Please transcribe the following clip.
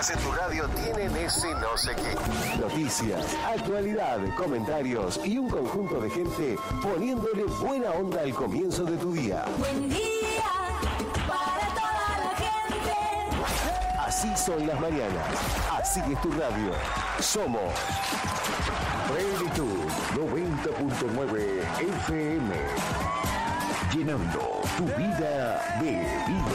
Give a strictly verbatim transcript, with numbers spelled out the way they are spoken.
mañanas en tu radio tienen ese no sé qué. Noticias, actualidad, comentarios y un conjunto de gente poniéndole buena onda al comienzo de tu día. Buen día para toda la gente. Así son las mañanas. Así es tu radio. Somos Plenitud noventa punto nueve F M. Llenando tu vida de vida.